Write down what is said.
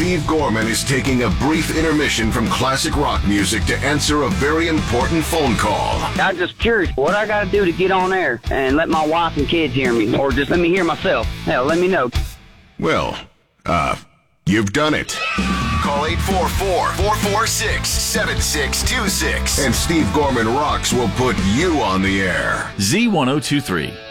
Steve Gorman is taking a brief intermission from classic rock music to answer a very important phone call. I'm just curious what I got to do to get on air and let my wife and kids hear me, or just let me hear myself. Hell, let me know. Well, you've done it. Call 844-446-7626. And Steve Gorman Rocks will put you on the air. Z1023.